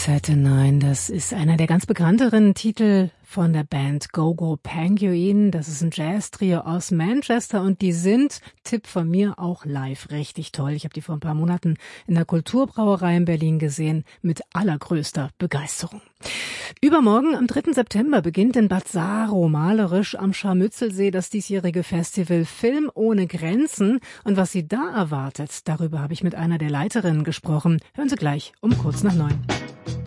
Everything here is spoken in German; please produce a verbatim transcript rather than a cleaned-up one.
Saturnine, das ist einer der ganz bekannteren Titel von der Band Go-Go Penguin. Das ist ein Jazz-Trio aus Manchester und die sind, Tipp von mir, auch live richtig toll. Ich habe die vor ein paar Monaten in der Kulturbrauerei in Berlin gesehen, mit allergrößter Begeisterung. Übermorgen, am dritten September, beginnt in Bad Saro malerisch am Scharmützelsee das diesjährige Festival Film ohne Grenzen. Und was Sie da erwartet, darüber habe ich mit einer der Leiterinnen gesprochen. Hören Sie gleich um kurz nach neun.